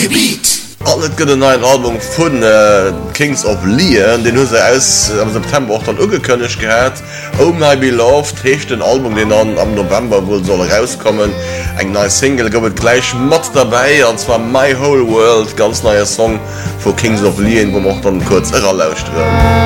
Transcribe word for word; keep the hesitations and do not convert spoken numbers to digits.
Alles gëtt ein Album vun äh, Kings of Leon, den hu se aus äh, am September auch dann ugekönnecht gehät. Oh My Beloved hecht den Album, den an am November wohl soll rauskommen. Eg neue Single gowet gleich mat dabei, an zwar My Whole World, ganz neuer Song vor Kings of Leon, wo man dann kurz irrer lauscht.